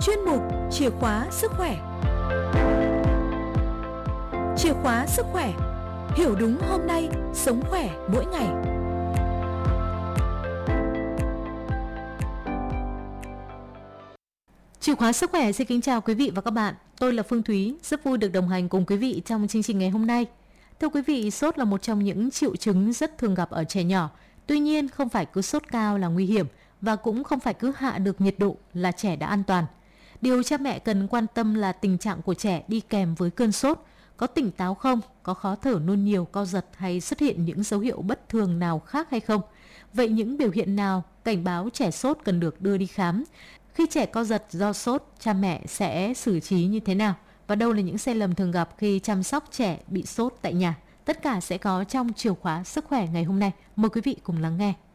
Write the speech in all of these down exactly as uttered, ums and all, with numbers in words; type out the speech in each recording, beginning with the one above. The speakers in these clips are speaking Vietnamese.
chuyên mục Chìa khóa sức khỏe. Chìa khóa sức khỏe, hiểu đúng hôm nay, sống khỏe mỗi ngày. Chìa khóa sức khỏe xin kính chào quý vị và các bạn. Tôi là Phương Thúy, rất vui được đồng hành cùng quý vị trong chương trình ngày hôm nay. Thưa quý vị, sốt là một trong những triệu chứng rất thường gặp ở trẻ nhỏ. Tuy nhiên, không phải cứ sốt cao là nguy hiểm và cũng không phải cứ hạ được nhiệt độ là trẻ đã an toàn. Điều cha mẹ cần quan tâm là tình trạng của trẻ đi kèm với cơn sốt. Có tỉnh táo không? Có khó thở, nôn nhiều, co giật hay xuất hiện những dấu hiệu bất thường nào khác hay không? Vậy những biểu hiện nào cảnh báo trẻ sốt cần được đưa đi khám? Khi trẻ co giật do sốt, cha mẹ sẽ xử trí như thế nào? Và đâu là những sai lầm thường gặp khi chăm sóc trẻ bị sốt tại nhà? Tất cả sẽ có trong chìa khóa sức khỏe ngày hôm nay. Mời quý vị cùng lắng nghe.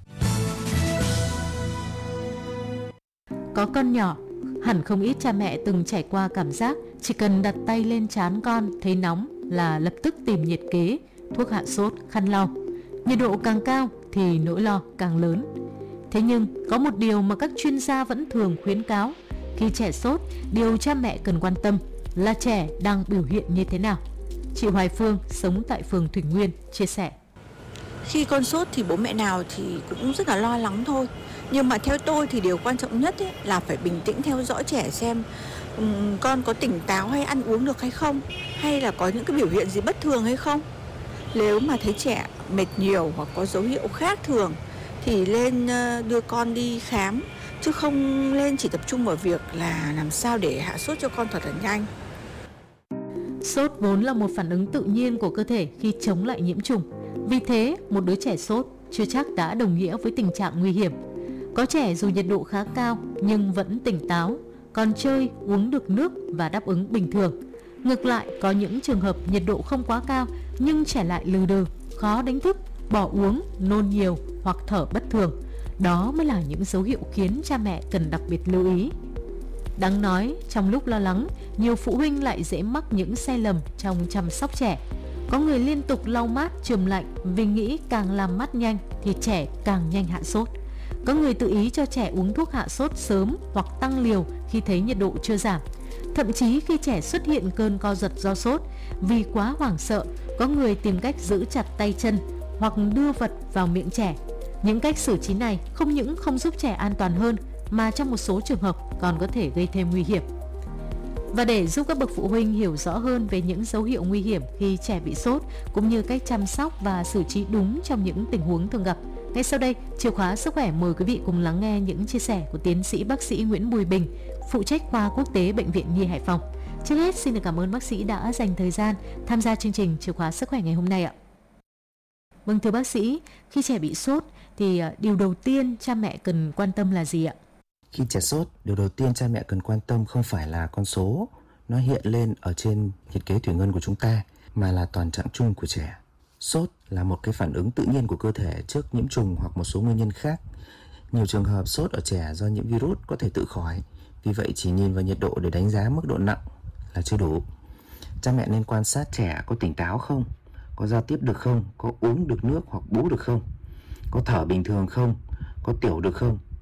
Có con nhỏ, hẳn không ít cha mẹ từng trải qua cảm giác chỉ cần đặt tay lên trán con thấy nóng là lập tức tìm nhiệt kế, thuốc hạ sốt, khăn lau. Nhiệt độ càng cao thì nỗi lo càng lớn. Thế nhưng có một điều mà các chuyên gia vẫn thường khuyến cáo, khi trẻ sốt, điều cha mẹ cần quan tâm là trẻ đang biểu hiện như thế nào. Chị Hoài Phương sống tại phường Thủy Nguyên chia sẻ. Khi con sốt thì bố mẹ nào thì cũng rất là lo lắng thôi. Nhưng mà theo tôi thì điều quan trọng nhất ấy là phải bình tĩnh theo dõi trẻ xem um, con có tỉnh táo hay ăn uống được hay không, hay là có những cái biểu hiện gì bất thường hay không. Nếu mà thấy trẻ mệt nhiều hoặc có dấu hiệu khác thường thì lên đưa con đi khám, chứ không lên chỉ tập trung vào việc là làm sao để hạ sốt cho con thật là nhanh. Sốt vốn là một phản ứng tự nhiên của cơ thể khi chống lại nhiễm trùng. Vì thế, một đứa trẻ sốt chưa chắc đã đồng nghĩa với tình trạng nguy hiểm. Có trẻ dù nhiệt độ khá cao nhưng vẫn tỉnh táo, còn chơi, uống được nước và đáp ứng bình thường. Ngược lại, có những trường hợp nhiệt độ không quá cao nhưng trẻ lại lừ đừ, khó đánh thức, bỏ uống, nôn nhiều hoặc thở bất thường. Đó mới là những dấu hiệu khiến cha mẹ cần đặc biệt lưu ý. Đáng nói, trong lúc lo lắng, nhiều phụ huynh lại dễ mắc những sai lầm trong chăm sóc trẻ. Có người liên tục lau mát, chườm lạnh vì nghĩ càng làm mát nhanh thì trẻ càng nhanh hạ sốt. Có người tự ý cho trẻ uống thuốc hạ sốt sớm hoặc tăng liều khi thấy nhiệt độ chưa giảm. Thậm chí khi trẻ xuất hiện cơn co giật do sốt, vì quá hoảng sợ, có người tìm cách giữ chặt tay chân hoặc đưa vật vào miệng trẻ. Những cách xử trí này không những không giúp trẻ an toàn hơn mà trong một số trường hợp còn có thể gây thêm nguy hiểm. Và để giúp các bậc phụ huynh hiểu rõ hơn về những dấu hiệu nguy hiểm khi trẻ bị sốt cũng như cách chăm sóc và xử trí đúng trong những tình huống thường gặp, ngay sau đây, chìa khóa sức khỏe mời quý vị cùng lắng nghe những chia sẻ của tiến sĩ bác sĩ Nguyễn Bùi Bình, phụ trách khoa quốc tế Bệnh viện Nhi Hải Phòng. Trước hết, xin được cảm ơn bác sĩ đã dành thời gian tham gia chương trình chìa khóa sức khỏe ngày hôm nay ạ. Vâng, thưa bác sĩ, khi trẻ bị sốt thì điều đầu tiên cha mẹ cần quan tâm là gì ạ? Khi trẻ sốt, điều đầu tiên cha mẹ cần quan tâm không phải là con số nó hiện lên ở trên nhiệt kế thủy ngân của chúng ta, mà là toàn trạng chung của trẻ. Sốt là một cái phản ứng tự nhiên của cơ thể trước nhiễm trùng hoặc một số nguyên nhân khác. Nhiều trường hợp sốt ở trẻ do nhiễm virus có thể tự khỏi, vì vậy chỉ nhìn vào nhiệt độ để đánh giá mức độ nặng là chưa đủ. Cha mẹ nên quan sát trẻ có tỉnh táo không, có giao tiếp được không, có uống được nước hoặc bú được không, có thở bình thường không, có tiểu được không,